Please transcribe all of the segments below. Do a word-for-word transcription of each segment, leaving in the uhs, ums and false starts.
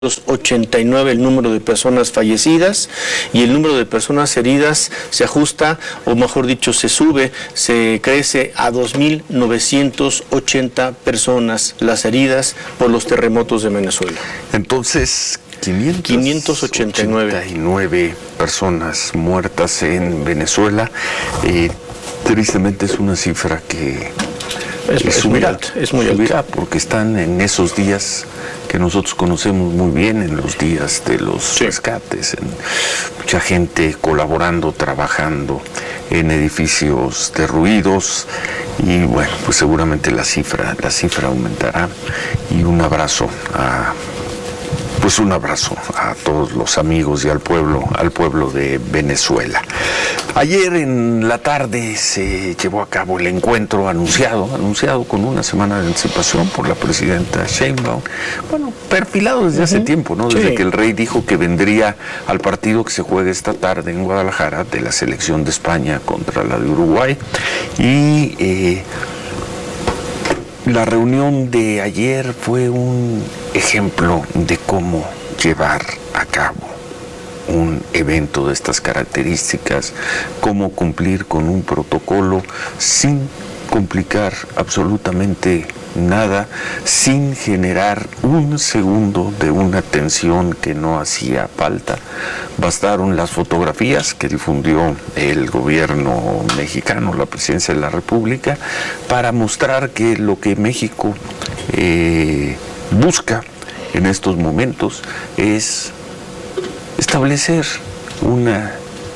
ochenta y nueve el número de personas fallecidas, y el número de personas heridas se ajusta, o mejor dicho, se sube, se crece a dos mil novecientas ochenta personas las heridas por los terremotos de Venezuela. Entonces, quinientas ochenta y nueve personas muertas en Venezuela. Eh, tristemente es una cifra que es, es subirá, muy alta, es muy subirá alta. porque están en esos días que nosotros conocemos muy bien, en los días de los sí. rescates, en mucha gente colaborando, trabajando en edificios derruidos, y bueno, pues seguramente la cifra, la cifra aumentará. Y un abrazo a Pues un abrazo a todos los amigos y al pueblo, al pueblo de Venezuela. Ayer en la tarde se llevó a cabo el encuentro anunciado, anunciado con una semana de anticipación por la presidenta Sheinbaum. Bueno, perfilado desde uh-huh. hace tiempo, ¿no? Desde sí. que el rey dijo que vendría al partido que se juega esta tarde en Guadalajara de la selección de España contra la de Uruguay. Y eh, la reunión de ayer fue un ejemplo de cómo llevar a cabo un evento de estas características, cómo cumplir con un protocolo sin complicar absolutamente nada, sin generar un segundo de una tensión que no hacía falta. Bastaron las fotografías que difundió el gobierno mexicano, la presidencia de la República, para mostrar que lo que México eh, busca en estos momentos es establecer una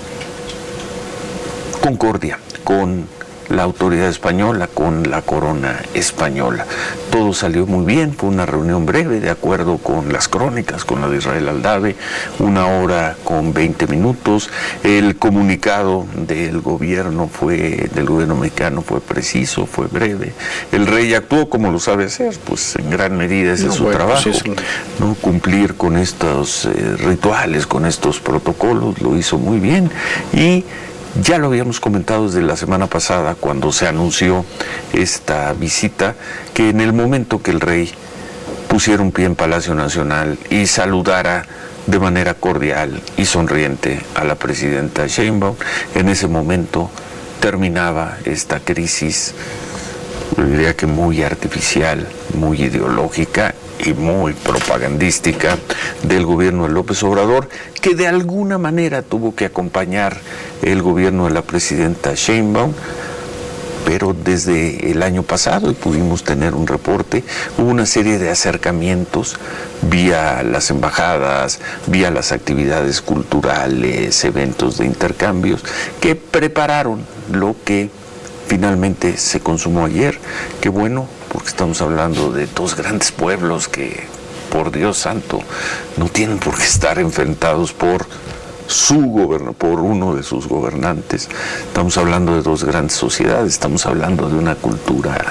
concordia con la autoridad española, con la corona española. Todo salió muy bien, fue una reunión breve, de acuerdo con las crónicas, con la de Israel Aldave, una hora con veinte minutos. El comunicado del gobierno fue, del gobierno mexicano fue preciso, fue breve. El rey actuó como lo sabe hacer, pues en gran medida ese no, es su bueno, trabajo, pues es... ¿no? Cumplir con estos eh, rituales, con estos protocolos, lo hizo muy bien. Y ya lo habíamos comentado desde la semana pasada, cuando se anunció esta visita, que en el momento que el rey pusiera un pie en Palacio Nacional y saludara de manera cordial y sonriente a la presidenta Sheinbaum, en ese momento terminaba esta crisis, yo diría que muy artificial, muy ideológica y muy propagandística del gobierno de López Obrador, que de alguna manera tuvo que acompañar el gobierno de la presidenta Sheinbaum, pero desde el año pasado, y pudimos tener un reporte, hubo una serie de acercamientos vía las embajadas, vía las actividades culturales, eventos de intercambios, que prepararon lo que finalmente se consumó ayer. Qué bueno, porque estamos hablando de dos grandes pueblos que, por Dios santo, no tienen por qué estar enfrentados por su gobierno, por uno de sus gobernantes. Estamos hablando de dos grandes sociedades, estamos hablando de una cultura,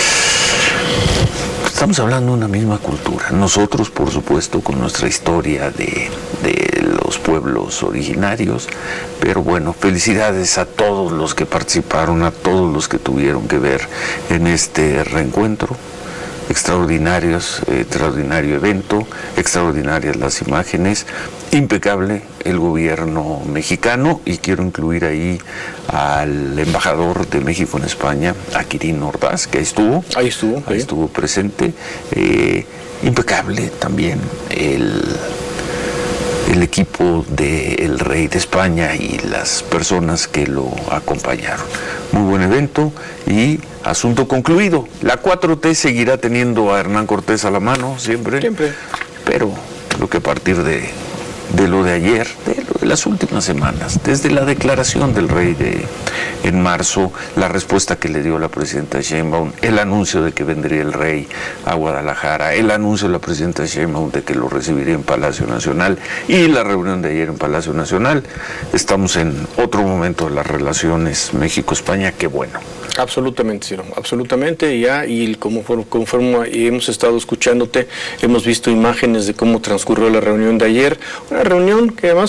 estamos hablando de una misma cultura. Nosotros, por supuesto, con nuestra historia de, de los pueblos originarios, pero bueno, felicidades a todos los que participaron, a todos los que tuvieron que ver en este reencuentro. Extraordinarios, eh, extraordinario evento, extraordinarias las imágenes, impecable el gobierno mexicano, y quiero incluir ahí al embajador de México en España, a Quirino Ordaz, que ahí estuvo, ahí estuvo, ahí estuvo presente, eh, impecable también el el equipo del rey de España y las personas que lo acompañaron. Muy buen evento y asunto concluido. La cuatro T seguirá teniendo a Hernán Cortés a la mano siempre, siempre. Pero creo que a partir de, de lo de ayer, de lo de las últimas semanas, desde la declaración del rey de en marzo, la respuesta que le dio la presidenta Sheinbaum, el anuncio de que vendría el rey a Guadalajara, el anuncio de la presidenta Sheinbaum de que lo recibiría en Palacio Nacional y la reunión de ayer en Palacio Nacional, estamos en otro momento de las relaciones México-España. Qué bueno. Absolutamente, Ciro, absolutamente, ya, y como conforme hemos estado escuchándote, hemos visto imágenes de cómo transcurrió la reunión de ayer, una reunión que además se, se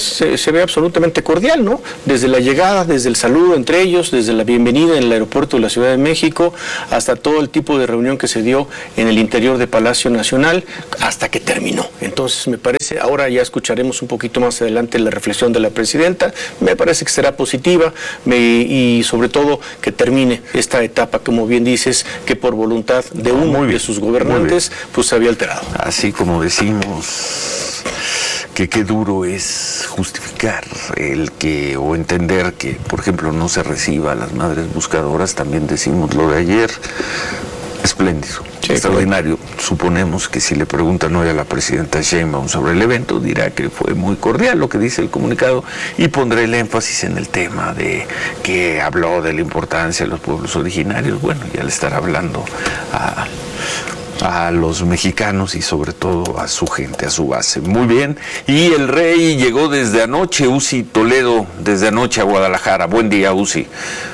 se ve absolutamente cordial, ¿no? Desde la llegada, desde el saludo entre ellos, desde la bienvenida en el aeropuerto de la Ciudad de México, hasta todo el tipo de reunión que se dio en el interior de Palacio Nacional, hasta que terminó. Entonces, me parece, ahora ya escucharemos un poquito más adelante la reflexión de la presidenta, me parece que será positiva me, y sobre todo que termine esta etapa, como bien dices, que por voluntad de uno de sus gobernantes, pues se había alterado. Así como decimos que qué duro es justificar el que o entender que, por ejemplo, no se reciba a las madres buscadoras, también decimos lo de ayer, espléndido, sí, extraordinario. Claro. Suponemos que si le preguntan hoy a la presidenta Sheinbaum sobre el evento, dirá que fue muy cordial lo que dice el comunicado y pondrá el énfasis en el tema de que habló de la importancia de los pueblos originarios. Bueno, ya le estará hablando a... a los mexicanos y sobre todo a su gente, a su base. Muy bien, y el rey llegó desde anoche, Uzi Toledo, desde anoche a Guadalajara. Buen día, Uzi.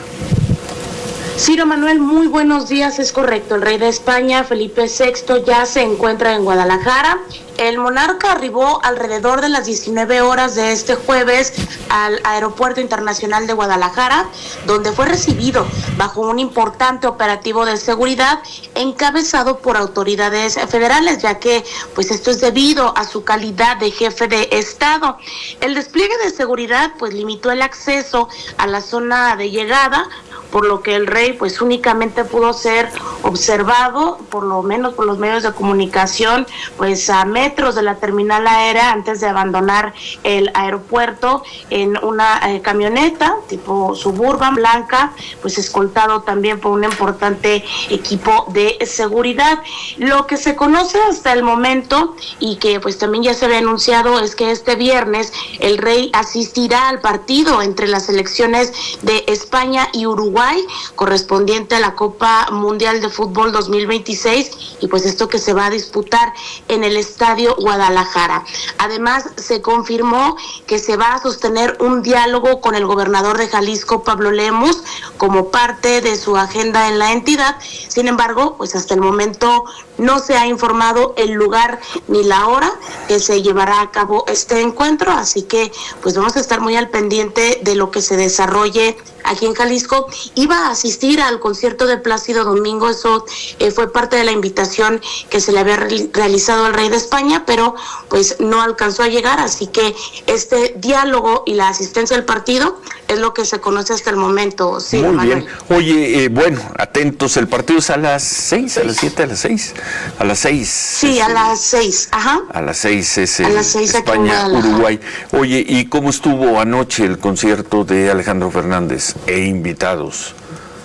Ciro Manuel, muy buenos días, es correcto. El rey de España, Felipe sexto, ya se encuentra en Guadalajara. El monarca arribó alrededor de las diecinueve horas de este jueves al Aeropuerto Internacional de Guadalajara, donde fue recibido bajo un importante operativo de seguridad encabezado por autoridades federales, ya que pues esto es debido a su calidad de jefe de Estado. El despliegue de seguridad pues limitó el acceso a la zona de llegada, por lo que el rey pues únicamente pudo ser observado, por lo menos por los medios de comunicación, pues a metros de la terminal aérea antes de abandonar el aeropuerto en una eh, camioneta tipo Suburban blanca, pues escoltado también por un importante equipo de seguridad. Lo que se conoce hasta el momento y que pues también ya se había anunciado es que este viernes el rey asistirá al partido entre las selecciones de España y Uruguay correspondiente a la Copa Mundial de Fútbol dos mil veintiséis y pues esto que se va a disputar en el Estadio Guadalajara. Además se confirmó que se va a sostener un diálogo con el gobernador de Jalisco, Pablo Lemus, como parte de su agenda en la entidad. Sin embargo, pues hasta el momento no se ha informado el lugar ni la hora que se llevará a cabo este encuentro, así que pues vamos a estar muy al pendiente de lo que se desarrolle aquí en Jalisco. Iba a asistir al concierto de Plácido Domingo, eso eh, fue parte de la invitación que se le había re- realizado al rey de España, pero pues no alcanzó a llegar, así que este diálogo y la asistencia al partido es lo que se conoce hasta el momento. Sí, muy Manuel. bien. Oye, eh, bueno, atentos, el partido es a las seis, a las siete, a las seis, a las seis. Sí, es, a las seis, ajá. A las seis es a las seis España, Uruguay. Oye, ¿y cómo estuvo anoche el concierto de Alejandro Fernández e invitados?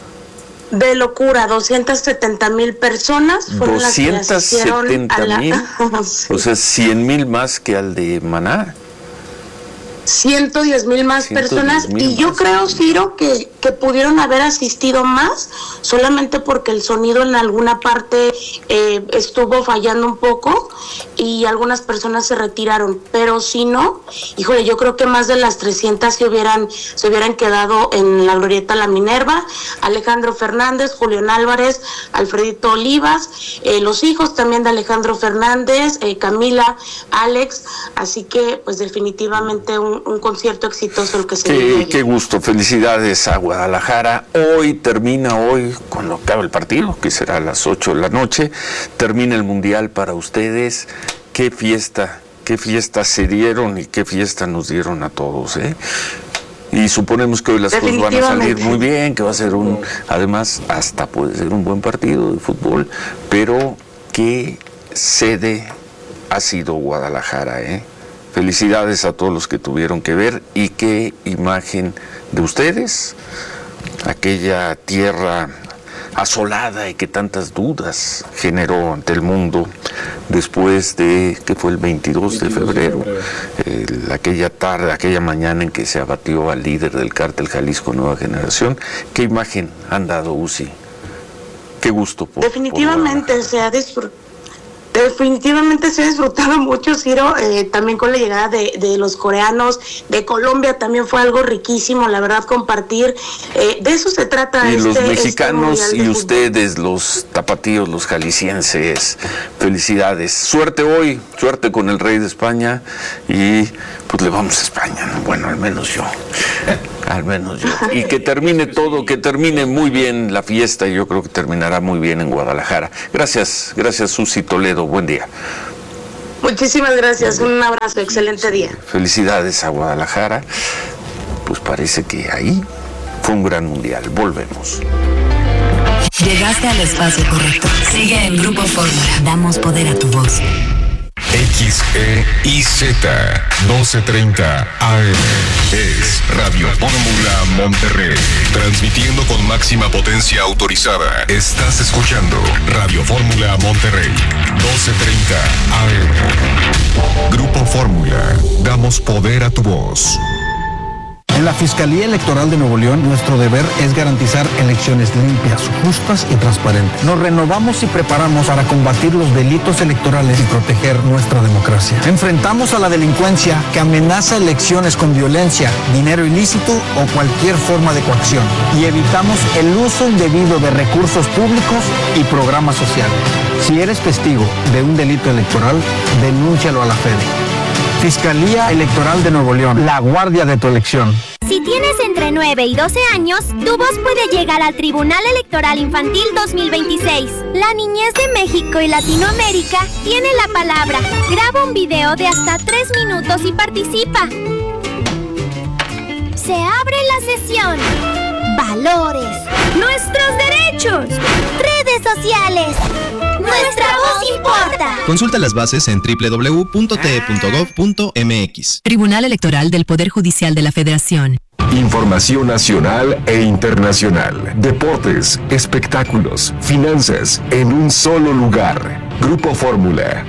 De locura, doscientas setenta mil personas fueron las que asistieron a la... mil, sí. O sea, cien mil más que al de Maná. ciento diez mil más personas y yo creo, Ciro, que, que pudieron haber asistido más solamente porque el sonido en alguna parte eh, estuvo fallando un poco y algunas personas se retiraron, pero si no, híjole, yo creo que más de las trescientas se hubieran, se hubieran quedado en la glorieta La Minerva. Alejandro Fernández, Julián Álvarez, Alfredito Olivas, eh, los hijos también de Alejandro Fernández, eh, Camila, Alex, así que pues definitivamente un un concierto exitoso el que se qué, qué gusto, felicidades a Guadalajara. Hoy termina, hoy cuando acabe el partido, que será a las ocho de la noche, termina el Mundial para ustedes. Qué fiesta, qué fiesta se dieron y qué fiesta nos dieron a todos, ¿eh? Y suponemos que hoy las cosas van a salir muy bien, que va a ser un, además hasta puede ser un buen partido de fútbol, pero qué sede ha sido Guadalajara, ¿eh? Felicidades a todos los que tuvieron que ver y qué imagen de ustedes, aquella tierra asolada y que tantas dudas generó ante el mundo después de, que fue el veintidós de febrero, eh, aquella tarde, aquella mañana en que se abatió al líder del cártel Jalisco Nueva Generación. ¿Qué imagen han dado, Uzi? Qué gusto. Por, Definitivamente por se ha disfrutado. Definitivamente se disfrutaba mucho, Ciro, eh, también con la llegada de, de los coreanos, de Colombia también fue algo riquísimo, la verdad, compartir, eh, de eso se trata. Y este, los mexicanos este y ustedes, los tapatíos, los jaliscienses, felicidades, suerte hoy, suerte con el rey de España y pues le vamos a España, ¿no? Bueno, al menos yo, al menos yo, y que termine todo, que termine muy bien la fiesta, y yo creo que terminará muy bien en Guadalajara. Gracias, gracias Susi Toledo, buen día. Muchísimas gracias, un abrazo, excelente día. Felicidades a Guadalajara, pues parece que ahí fue un gran mundial, volvemos. Llegaste al espacio correcto. Sigue en Grupo Fórmula. Damos poder a tu voz. X E I Z doce treinta A M es Radio Fórmula Monterrey, transmitiendo con máxima potencia autorizada. Estás escuchando Radio Fórmula Monterrey, doce treinta A M. Grupo Fórmula, damos poder a tu voz. En la Fiscalía Electoral de Nuevo León, nuestro deber es garantizar elecciones limpias, justas y transparentes. Nos renovamos y preparamos para combatir los delitos electorales y proteger nuestra democracia. Enfrentamos a la delincuencia que amenaza elecciones con violencia, dinero ilícito o cualquier forma de coacción. Y evitamos el uso indebido de recursos públicos y programas sociales. Si eres testigo de un delito electoral, denúncialo a la Fede. Fiscalía Electoral de Nuevo León, la guardia de tu elección. Si tienes entre nueve y doce años, tu voz puede llegar al Tribunal Electoral Infantil dos mil veintiséis. La niñez de México y Latinoamérica tiene la palabra. Graba un video de hasta tres minutos y participa. Se abre la sesión. Valores. Nuestros derechos. Redes sociales. Nuestra voz importa. Consulta las bases en doble u doble u doble u punto t e punto gov punto m x. Tribunal Electoral del Poder Judicial de la Federación. Información nacional e internacional, deportes, espectáculos, finanzas, en un solo lugar. Grupo Fórmula.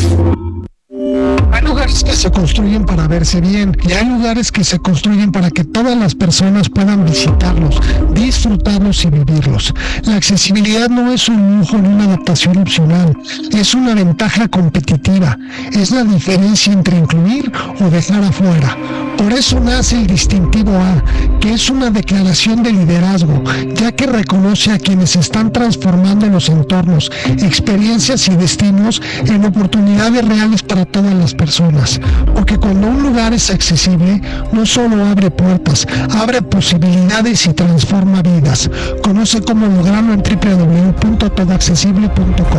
Hay lugares que se construyen para verse bien y hay lugares que se construyen para que todas las personas puedan visitarlos, disfrutarlos y vivirlos. La accesibilidad no es un lujo ni una adaptación opcional, es una ventaja competitiva, es la diferencia entre incluir o dejar afuera. Por eso nace el distintivo A, que es una declaración de liderazgo, ya que reconoce a quienes están transformando los entornos, experiencias y destinos en oportunidades reales para todas las personas. Porque cuando un lugar es accesible, no solo abre puertas, abre posibilidades y transforma vidas. Conoce cómo lograrlo en doble u doble u doble u punto todo accesible punto com.